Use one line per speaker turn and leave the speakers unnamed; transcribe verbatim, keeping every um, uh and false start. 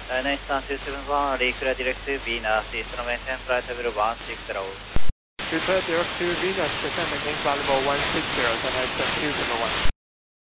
Uh, nice one, two seven one, Recruit direct to Venus, Eastern maintain flight level one six zero.
Recruit direct to Venus, descend maintain flight level one six zero, then I send two seven one.